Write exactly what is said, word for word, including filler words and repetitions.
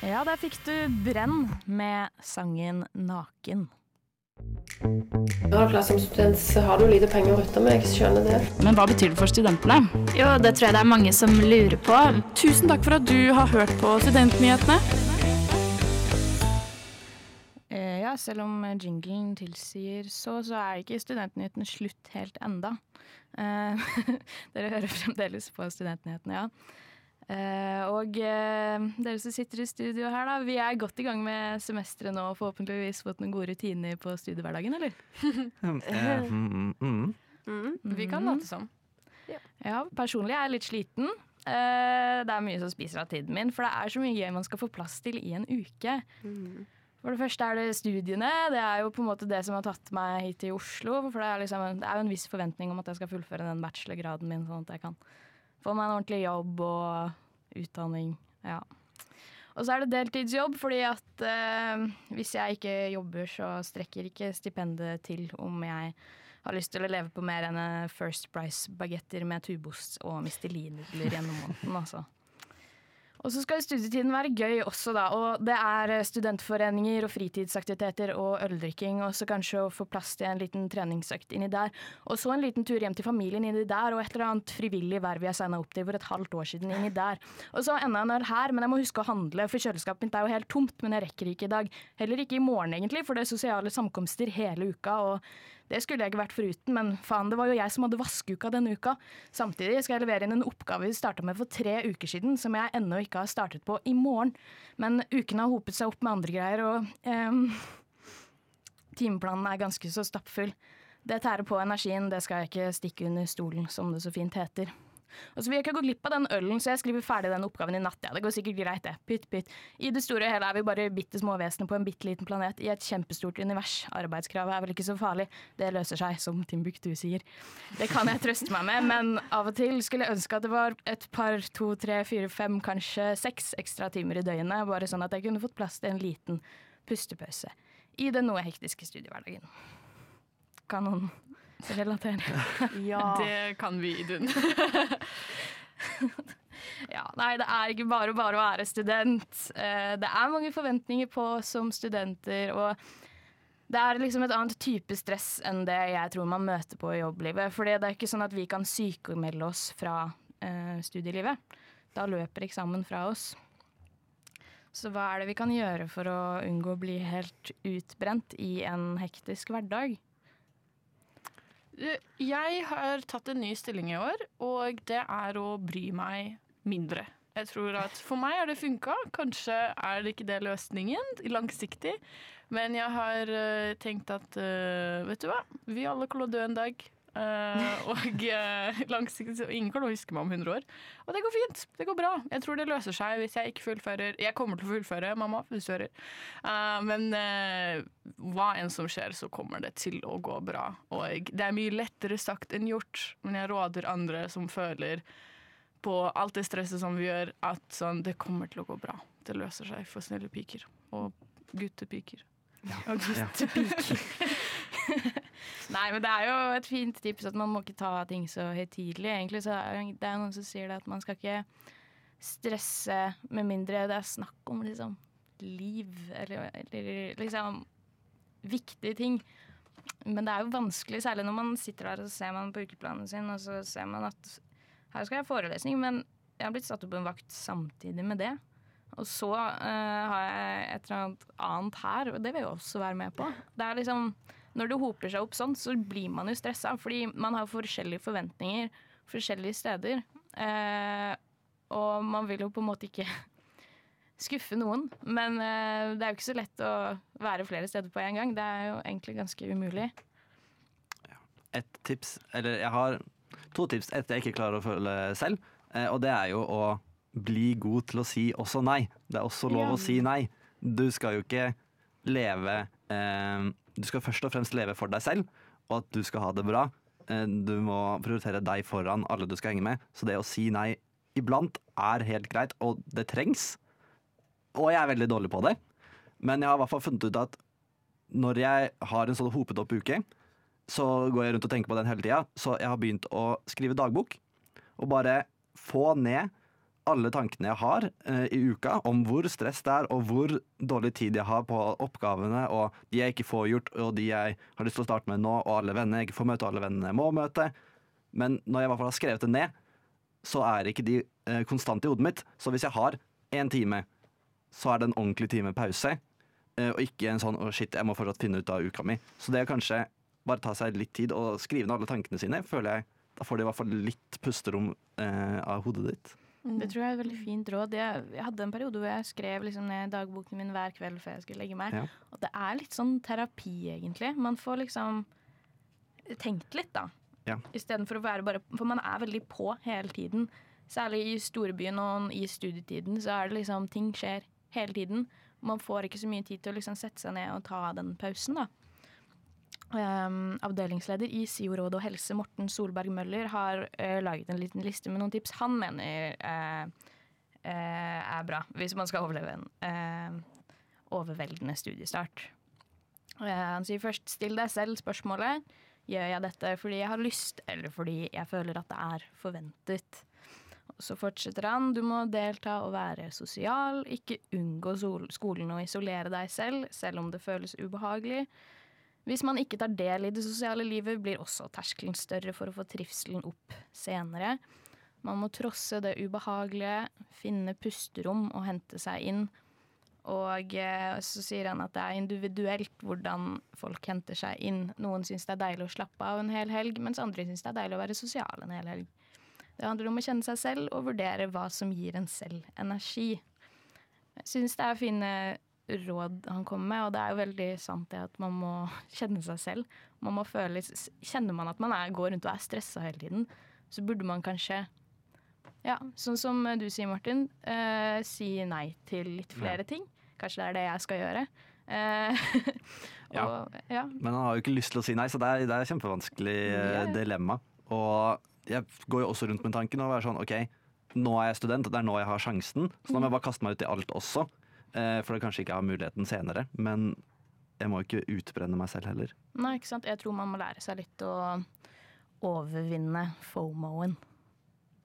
Ja, der fikk du Brenn med sangen Naken. Ja, klart, som student så har du lite penger å rutte med, jeg skjønner det. Men hva betyr det for studentene? Jo, det tror jeg det er mange som lurer på. Tusen takk for at du har hørt på Studentnyhetene. Eh, ja, selv om jinglen tilsier så, så er ikke Studentnyhetene slutt helt enda. Eh, dere hører fremdeles på Studentnyhetene, ja. Uh, og uh, dere som sitter i studio her da, vi er godt i gang med semesteret nå og forhåpentligvis fått noen gode rutiner på studiehverdagen, eller? uh, mm, mm. Mm, vi kan late som. Ja. ja, personlig er jeg litt sliten. Uh, det er mye som spiser av tiden min, for det er så mye gøy man skal få plass til i en uke. Mm. For det første er det studiene, det er jo på en måte det som har tatt meg hit til Oslo, for det er, liksom, det er jo en viss forventning om at jeg skal fullføre den bachelorgraden min, sånn at jeg kan få meg en ordentlig jobb og utdanning, ja. Og så er det deltidsjobb, fordi at eh, hvis jeg ikke jobber, så strekker ikke stipendet til om jeg har lyst til å leve på mer enn First Price-bagetter med tubost og Michelin-nudler gjennom måneden, altså. Og så skal studietiden være gøy også da, og det er studentforeninger og fritidsaktiviteter og øldrikking, og så kanskje å få plass til en liten treningsøkt inni der, og så en liten tur hjem til familien inni der, og et eller annet frivillig verv jeg signet opp til for et halvt år siden inni der. Og så enda en øl her, men jeg må huske å handle, for kjøleskapet mitt er jo helt tomt, men jeg rekker ikke i dag. Heller ikke i morgen egentlig, for det er sosiale samkomster hele uka, og det skulle jeg ikke vært foruten, men faen, det var jo jeg som hadde vaskeuka denne uka. Samtidig skal jeg levere inn en oppgave vi startet med for tre uker siden, som jeg ennå ikke har startet på i morgen. Men uken har hopet seg opp med andre greier, og eh, timeplanen er ganske så stappfull. Det tærer på energien, det skal jeg ikke stikke under stolen, som det så fint heter. Og så vil jeg ikke gå glipp av den ølen, så jeg skriver ferdig den oppgaven i natt. Ja, det går sikkert greit, det. Pytt, pytt. I det store og hele er vi bare bitte små vesener på en bitte liten planet i et kjempestort univers. Arbeidskravet er vel ikke så farlig. Det løser seg, som Timbuktu sier. Det kan jeg trøste meg med, men av og til skulle jeg ønske at det var et par, to, tre, fire, fem, kanskje seks ekstra timer i døgnet, bare sånn at jeg kunne fått plass til en liten pustepause i den noe hektiske studiehverdagen. Kan noen relatere? Ja. Det kan vi, Idun. Ja, nei, det er ikke bare bare å være student. Det er mange forventninger på som studenter, og det er liksom et annet type stress enn det jeg tror man møter på i jobblivet. For det er ikke sånn at vi kan sykemelde oss fra uh, studielivet. Da løper eksamen fra oss. Så hva er det vi kan gjøre for å unngå å bli helt utbrent i en hektisk hverdag? Jeg har tatt en ny stilling i år, og det er å bry meg mindre. Jeg tror at for meg har det funket. Kanskje er det ikke det løsningen langsiktig, men jeg har uh, tenkt at, uh, vet du hva, vi alle kommer til å dø en dag. Uh, og uh, langsiktig, ingen kan huske meg om hundre år. Og det går fint, det går bra. Jeg tror det løser seg hvis jeg ikke fullfører. Jeg kommer til å fullføre, mamma, hvis du hører. Uh, men uh, hva enn som skjer, så kommer det til å gå bra. Og det er mye lettere sagt enn gjort, men jeg råder andre som føler på alt det stresset som vi gjør, at sånn, det kommer til å gå bra. Det løser seg for snille piker og guttepiker. Ja. Og guttepiker. Nei, men det er jo et fint tips at man må ikke ta ting så høytidelig. Egentlig så er det noen som sier det at man skal ikke stresse med mindre det er snakk om liksom liv eller, eller liksom viktige ting. Men det er jo vanskelig, særlig når man sitter der og så ser man på ukeplanen sin, og så ser man at her skal jeg ha forelesning, men jeg har blitt satt opp en vakt samtidig med det. Og så uh, har jeg et eller annet annet her, og det vil jeg også være med på. Det er liksom, når det hoper seg opp sånn, så blir man jo stresset, fordi man har forskjellige forventninger forskjellige steder. Uh, og man vil jo på en måte ikke skuffe noen, men uh, det er jo ikke så lett å være flere steder på en gang. Det er jo egentlig ganske umulig. Ja. Et tips, eller jeg har to tips etter jeg ikke klarer å føle selv, uh, og det er jo å bli god til å si også nei. Det er også lov ja. Å si nei. Du skal jo ikke leve eh, du skal først og fremst leve for deg selv, og at du skal ha det bra. Eh, du må prioritere deg foran alle du skal henge med. Så det å si nei iblant er helt greit, og det trengs. Og jeg er veldig dårlig på det. Men jeg har i hvert fall funnet ut at når jeg har en sånn hopet opp uke, så går jeg rundt og tenker på den hele tiden. Så jeg har begynt å skrive dagbok, og bare få ned alle tankene jeg har eh, i uka om hvor stress det er, og hvor dårlig tid jeg har på oppgavene, og de jeg ikke får gjort, og de jeg har lyst til å starte med nå, og alle venner jeg ikke får møte, og alle vennene jeg må møte. Men når jeg i hvert fall har skrevet det ned, så er ikke de eh, konstant i hodet mitt. Så hvis jeg har en time, så er det en ordentlig time pause, eh, og ikke en sånn, å oh shit, jeg må fortsatt finne ut av uka mi. Så det er kanskje bare ta seg litt tid og skrive ned alle tankene sine, føler jeg. Da får de i hvert fall litt pusterom eh, av hodet ditt. Det tror jeg er et veldig fint råd. Jeg, jeg hadde en periode hvor jeg skrev liksom ned dagboken min hver kveld før jeg skulle legge meg. Ja. Og det er litt sånn terapi, egentlig. Man får liksom tenkt litt, da. Ja. I stedet for å være bare For man er veldig på hele tiden. Særlig i storbyen og i studietiden så er det liksom ting skjer hele tiden. Man får ikke så mye tid til å liksom sette seg ned og ta den pausen, da. Um, avdelingsleder i SIO Råd og Helse, Morten Solberg Møller, har uh, laget en liten liste med noen tips han mener uh, uh, er bra hvis man skal overleve en uh, overveldende studiestart. Uh, han sier først, still deg selv spørsmålet: gjør jeg dette fordi jeg har lyst, eller fordi jeg føler at det er forventet? Og så fortsetter han, du må delta og være sosial, ikke unngå skolen og isolere deg selv, selv om det føles ubehagelig. Hvis man ikke tar del i det sosiale livet, blir også terskelen større for å få trivselen opp senere. Man må trosse det ubehagelige, finne pusterom og hente seg inn. Og eh, så sier han at det er individuelt hvordan folk henter seg inn. Noen syns det er deilig å slappe av en hel helg, mens andre syns det er deilig å være sosial en hel helg. Det handler om å kjenne seg selv og vurdere hva som gir en selv energi. Jeg syns det er fine råd han kommer med, og det er jo veldig sant det at man må kjenne seg selv. Man må føle, kjenner man at man er, går rundt og er stresset hele tiden, så burde man kanskje, ja, sånn som du sier, Martin, eh, si nei til litt flere ja. ting. Kanskje det er det jeg skal gjøre. Eh, og, ja. ja. Men han har jo ikke lyst til å si nei, så det er, det er vanskelig ja. dilemma. Og jeg går jo også rundt med tanken og være sånn, ok, nå er jeg student, og det er nå jeg har sjansen, så nå må jeg bare kaste meg ut i alt også. For det kanskje ikke har muligheten senere, men jeg må ikke utbrenne meg selv heller. Nei, ikke sant? Jeg tror man må lære seg litt å overvinne FOMO-en.